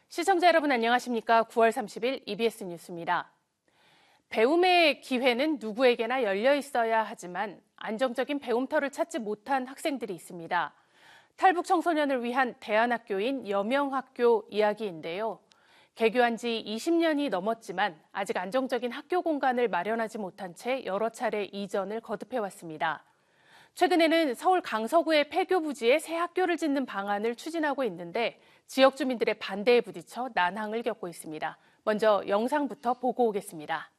시청자 여러분 안녕하십니까? 9월 30일 EBS 뉴스입니다. 배움의 기회는 누구에게나 열려 있어야 하지만 안정적인 배움터를 찾지 못한 학생들이 있습니다. 탈북 청소년을 위한 대안학교인 여명학교 이야기인데요. 개교한 지 20년이 넘었지만 아직 안정적인 학교 공간을 마련하지 못한 채 여러 차례 이전을 거듭해왔습니다. 최근에는 서울 강서구의 폐교 부지에 새 학교를 짓는 방안을 추진하고 있는데 지역 주민들의 반대에 부딪혀 난항을 겪고 있습니다. 먼저 영상부터 보고 오겠습니다.